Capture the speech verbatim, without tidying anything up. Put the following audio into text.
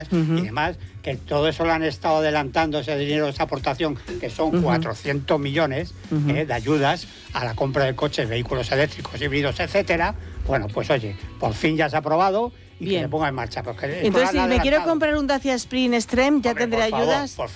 uh-huh. y demás, que todo eso lo han estado adelantando, ese dinero, esa aportación, que son uh-huh. cuatrocientos millones uh-huh. eh, de ayudas a la compra de coches, vehículos eléctricos, híbridos, etcétera. Bueno, pues oye, por fin ya se ha aprobado y Bien. que se ponga en marcha. Porque entonces, si me quiero comprar un Dacia Spring Extreme, ¿ya Hombre, tendré por ayudas? Favor, por